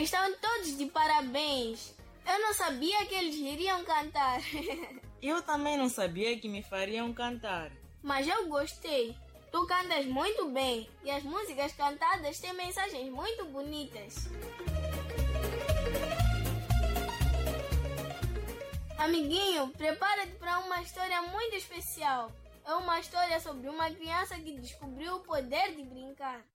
Estão todos de parabéns. Eu não sabia que eles iriam cantar. Eu também não sabia que me fariam cantar. Mas eu gostei. Tu cantas muito bem e as músicas cantadas têm mensagens muito bonitas. Amiguinho, prepara-te para uma história muito especial. É uma história sobre uma criança que descobriu o poder de brincar.